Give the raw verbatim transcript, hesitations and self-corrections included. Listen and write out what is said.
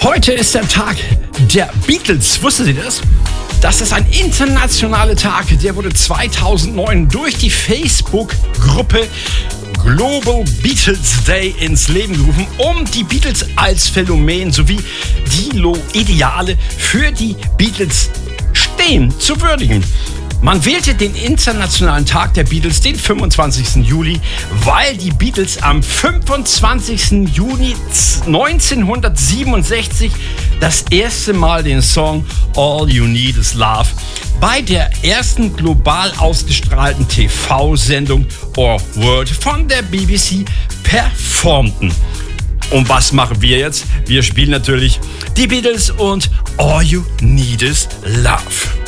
Heute ist der Tag der Beatles. Wusstet ihr das? Das ist ein internationaler Tag. Der wurde zweitausendneun durch die Facebook-Gruppe Global Beatles Day ins Leben gerufen, um die Beatles als Phänomen sowie die Ideale für die Beatles stehen zu würdigen. Man wählte den Internationalen Tag der Beatles, den fünfundzwanzigsten Juli, weil die Beatles am fünfundzwanzigsten Juni neunzehnhundertsiebenundsechzig das erste Mal den Song All You Need Is Love bei der ersten global ausgestrahlten T V-Sendung Our World von der B B C performten. Und was machen wir jetzt? Wir spielen natürlich die Beatles und All You Need Is Love.